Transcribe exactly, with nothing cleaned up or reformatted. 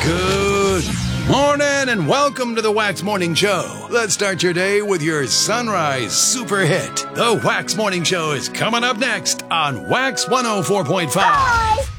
Good morning and welcome to the Wax Morning Show. Let's start your day with your Sunrise Super Hit. The Wax Morning Show is coming up next on Wax one oh four point five. Bye.